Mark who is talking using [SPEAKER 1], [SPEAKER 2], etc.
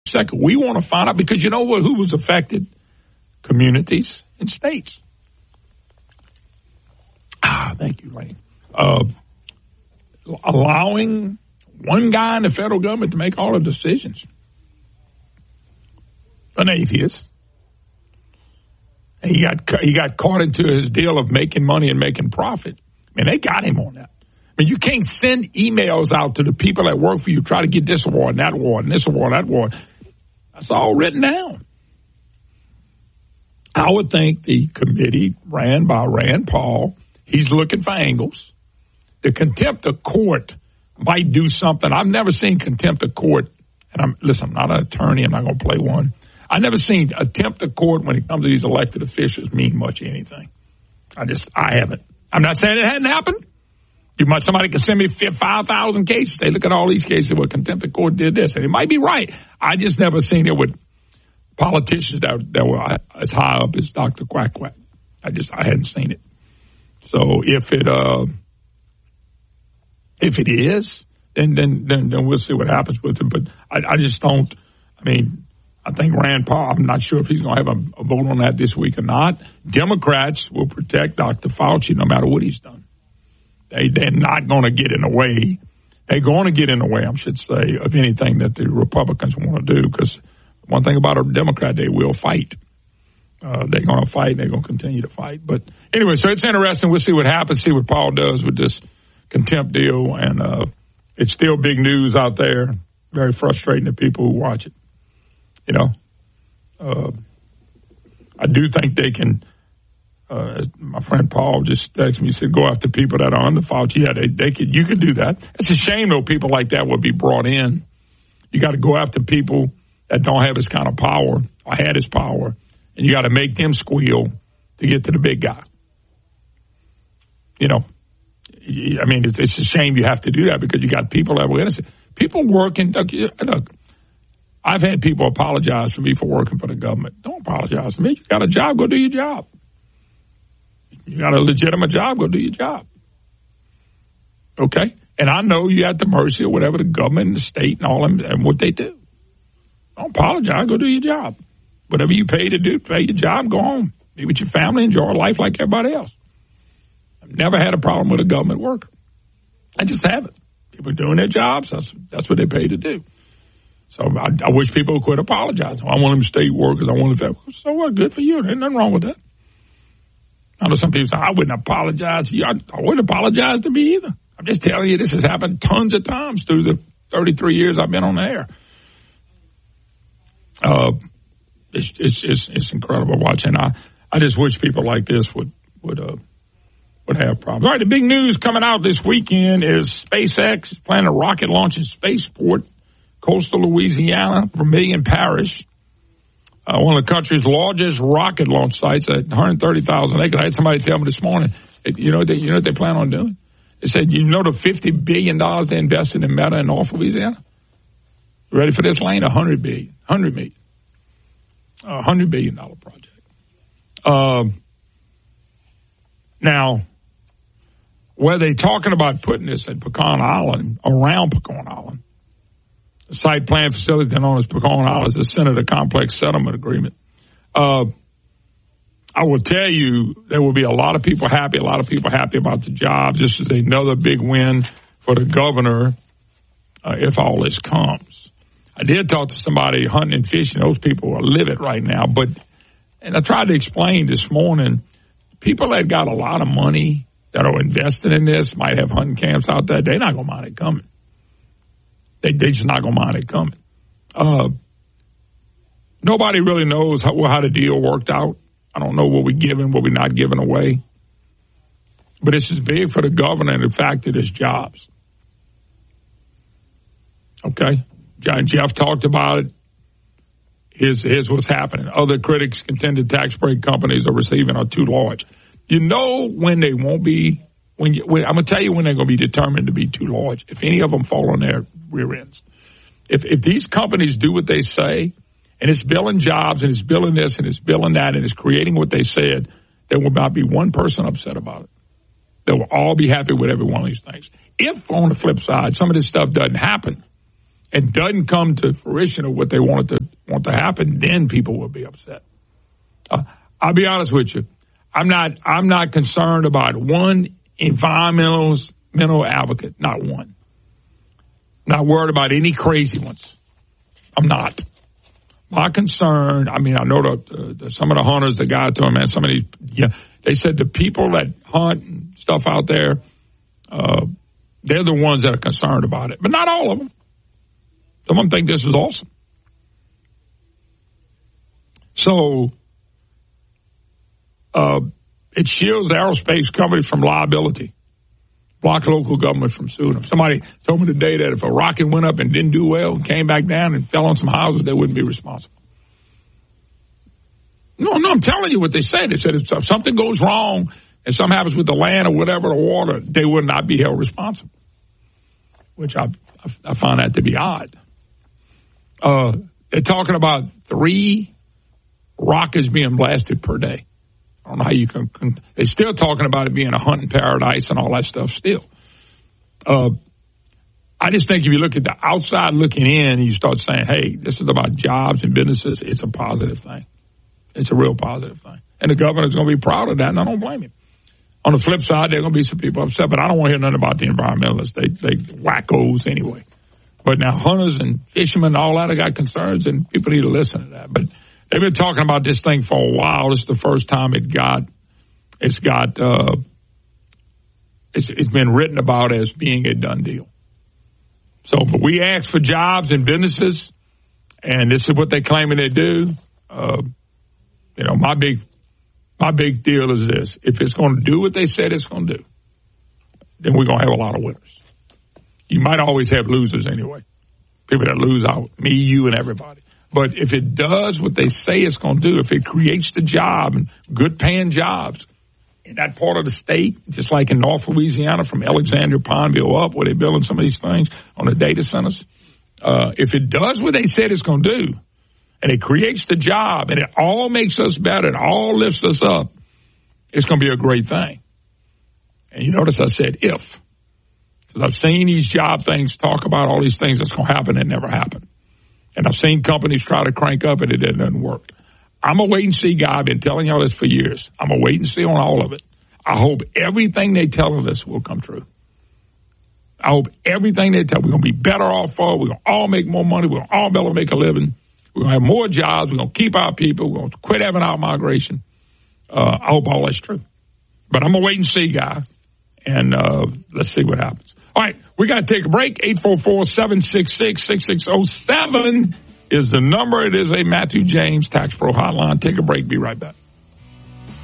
[SPEAKER 1] Second, we want to find out, because you know what? Who was affected? Communities and states. Thank you, Lane. Allowing one guy in the federal government to make all the decisions. An atheist. And he got caught into his deal of making money and making profit. I mean, they got him on that. I mean, you can't send emails out to the people that work for you, try to get this award and that award and this award and that award. That's all written down. I would think the committee ran by Rand Paul, he's looking for angles. The contempt of court might do something. I've never seen contempt of court, and I'm not an attorney, I'm not going to play one. I've never seen contempt of court when it comes to these elected officials mean much anything. I haven't. I'm not saying it hadn't happened. Somebody could send me 5,000 cases. They look at all these cases where contempt of court did this, and it might be right. I just never seen it with politicians that were as high up as Dr. Quack Quack. I hadn't seen it. So if it is, then we'll see what happens with it. But I just don't. I mean, I think Rand Paul, I'm not sure if he's going to have a vote on that this week or not. Democrats will protect Dr. Fauci no matter what he's done. They're not going to get in the way. They're going to get in the way, I should say, of anything that the Republicans want to do. Because one thing about a Democrat, they will fight. They're going to fight, and they're going to continue to fight. But anyway, so it's interesting. We'll see what happens, see what Paul does with this contempt deal. And it's still big news out there. Very frustrating to people who watch it. You know, I do think they can. My friend Paul just texted me. He said, "Go after people that are under Fauci." Yeah, they could. You could do that. It's a shame though. People like that would be brought in. You got to go after people that don't have his kind of power or had his power, and you got to make them squeal to get to the big guy. You know, I mean, it's a shame you have to do that because you got people that were innocent. People working. Look, I've had people apologize for me for working for the government. Don't apologize to me. You got a job, go do your job. You got a legitimate job, go do your job. Okay? And I know you're at the mercy of whatever the government and the state and all them and what they do. Don't apologize, go do your job. Whatever you pay to do, pay your job, go home. Be with your family, enjoy life like everybody else. I've never had a problem with a government worker. I just haven't. People are doing their jobs, that's what they pay to do. So I wish people would quit apologizing. I want them state workers, I want them to. So what? Good for you. There's nothing wrong with that. I know some people say, I wouldn't apologize to you. I wouldn't apologize to me either. I'm just telling you, this has happened tons of times through the 33 years I've been on the air. It's incredible watching. I just wish people like this would have problems. All right, the big news coming out this weekend is SpaceX is planning a rocket launch in Spaceport, coastal Louisiana, Vermilion Parish. One of the country's largest rocket launch sites at 130,000 acres. I had somebody tell me this morning, you know what they plan on doing? They said, the $50 billion they invested in Meta in North Louisiana? Ready for this, Lane? $100 billion. $100 billion project. Now, where they talking about putting this at Pecan Island, around Pecan Island, the site plan facility known as Pecan Island is the center of the complex settlement agreement. I will tell you, there will be a lot of people happy about the jobs. This is another big win for the governor if all this comes. I did talk to somebody hunting and fishing. Those people are livid right now. And I tried to explain this morning, people that got a lot of money that are invested in this might have hunting camps out there. They're not going to mind it coming. They just not going to mind it coming. Nobody really knows how the deal worked out. I don't know what we're giving, what we're not giving away. But this is big for the governor and the fact that it's jobs. Okay? Jeff talked about it. Here's what's happening. Other critics contend the tax break companies are receiving are too large. You know when they won't be, I'm going to tell you when they're going to be determined to be too large. If any of them fall on their rear ends. If these companies do what they say, and it's billing jobs, and it's billing this, and it's billing that, and it's creating what they said, there will not be one person upset about it. They will all be happy with every one of these things. If, on the flip side, some of this stuff doesn't happen and doesn't come to fruition of what they wanted want to happen, then people will be upset. I'll be honest with you. I'm not concerned about one environmental advocate, not one. Not worried about any crazy ones. I'm not. My concern, I mean, I know some of the hunters, the guy told me, man, some of these, they said the people that hunt and stuff out there, they're the ones that are concerned about it. But not all of them. Some of them think this is awesome. So, it shields the aerospace companies from liability. Block local government from suing them. Somebody told me today that if a rocket went up and didn't do well and came back down and fell on some houses, they wouldn't be responsible. No, I'm telling you what they said. They said if something goes wrong and something happens with the land or whatever, the water, they would not be held responsible, which I find that to be odd. They're talking about 3 rockets being blasted per day. I don't know how you can. They're still talking about it being a hunting paradise and all that stuff still. I just think if you look at the outside looking in and you start saying, hey, this is about jobs and businesses, it's a positive thing. It's a real positive thing. And the governor's going to be proud of that, and I don't blame him. On the flip side, there are going to be some people upset, but I don't want to hear nothing about the environmentalists. They wackos anyway. But now hunters and fishermen and all that have got concerns, and people need to listen to that. But they've been talking about this thing for a while. This is the first time it's been written about as being a done deal. So, but we asked for jobs and businesses, and this is what they're claiming they do. My big deal is this. If it's going to do what they said it's going to do, then we're going to have a lot of winners. You might always have losers anyway. People that lose out, me, you, and everybody. But if it does what they say it's going to do, if it creates the job and good paying jobs in that part of the state, just like in North Louisiana from Alexandria, Pineville up, where they're building some of these things on the data centers, if it does what they said it's going to do, and it creates the job, and it all makes us better, and all lifts us up, it's going to be a great thing. And you notice I said if. Because I've seen these job things talk about all these things that's going to happen and never happen. And I've seen companies try to crank up and it doesn't work. I'm a wait and see guy. I've been telling y'all this for years. I'm a wait and see on all of it. I hope everything they tell us will come true. I hope everything they tell, we're going to be better off for. We're going to all make more money. We're going to all be able to make a living. We're going to have more jobs. We're going to keep our people. We're going to quit having our migration. I hope all that's true. But I'm a wait and see guy. And let's see what happens. All right, we got to take a break. 844-766-6607 is the number. It is a Matthew James Tax Pro hotline. Take a break. Be right back.